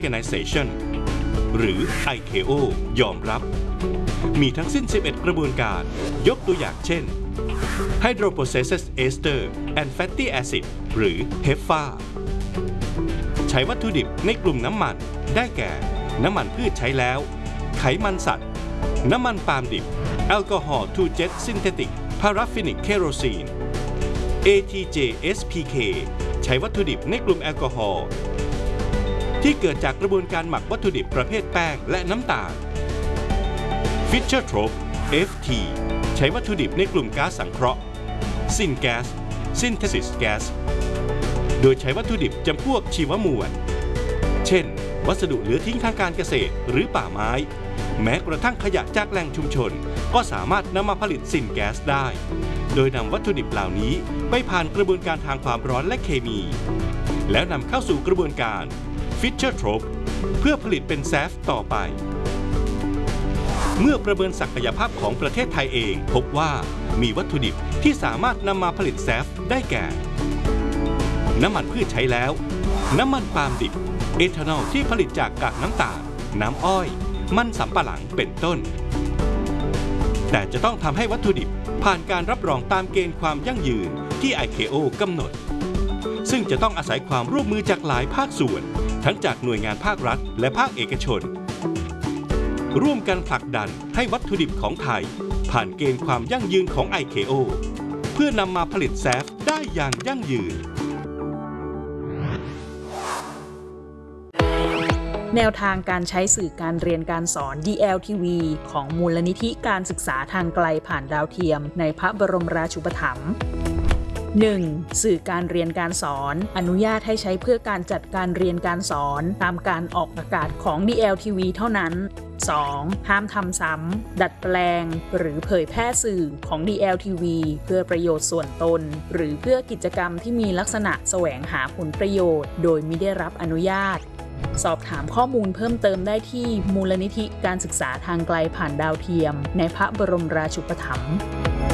Organization หรือ ICAO ยอมรับมีทั้งสิ้น 11 กระบวนการยกตัวอย่างเช่น Hydroprocessed Ester and Fatty Acid หรือ HEFA ใช้วัตถุดิบในกลุ่มน้ำมันได้แก่น้ำมันพืชใช้แล้วไขมันสัตว์น้ำมันปาล์มดิบแอลกอฮอล์ to jet synthetic paraffinic kerosene ATJ SPK ใช้วัตถุดิบในกลุ่มแอลกอฮอล์ที่เกิดจากกระบวนการหมักวัตถุดิบประเภทแป้งและน้ำตาล Fischer-Tropsch FT ใช้วัตถุดิบในกลุ่มก๊าซสังเคราะห์ Syngas Synthesis Gas โดยใช้วัตถุดิบจำพวกชีวมวลเช่นวัสดุเหลือทิ้งทางการเกษตรหรือป่าไม้แม้กระทั่งขยะจากแหล่งชุมชนก็สามารถนำมาผลิตซินแก๊สได้โดยนำวัตถุดิบเหล่านี้ไปผ่านกระบวนการทางความร้อนและเคมีแล้วนำเข้าสู่กระบวนการ Fischer-Tropsch เพื่อผลิตเป็นแซฟต่อไปเมื่อประเมินศักยภาพของประเทศไทยเองพบว่ามีวัตถุดิบที่สามารถนำมาผลิตแซฟได้แก่น้ำมันพืชใช้แล้วน้ำมันปาล์มดิบเอทานอลที่ผลิตจากกากน้ำตาลน้ำอ้อยมันสำปะหลังเป็นต้นแต่จะต้องทำให้วัตถุดิบผ่านการรับรองตามเกณฑ์ความยั่งยืนที่ ICAO กำหนดซึ่งจะต้องอาศัยความร่วมมือจากหลายภาคส่วนทั้งจากหน่วยงานภาครัฐและภาคเอกชนร่วมกันผลักดันให้วัตถุดิบของไทยผ่านเกณฑ์ความยั่งยืนของ ICAO เพื่อนำมาผลิตแซฟได้อย่างยั่งยืนแนวทางการใช้สื่อการเรียนการสอน DLTV ของมูลนิธิการศึกษาทางไกลผ่านดาวเทียมในพระบรมราชูปถัมภ์ 1. สื่อการเรียนการสอนอนุญาตให้ใช้เพื่อการจัดการเรียนการสอนตามการออกอากาศของ DLTV เท่านั้น 2. ห้ามทำซ้ำดัดแปลงหรือเผยแพร่สื่อของ DLTV เพื่อประโยชน์ส่วนตนหรือเพื่อกิจกรรมที่มีลักษณะแสวงหาผลประโยชน์โดยมิได้รับอนุญาตสอบถามข้อมูลเพิ่มเติมได้ที่มูลนิธิการศึกษาทางไกลผ่านดาวเทียมในพระบรมราชูปถัมภ์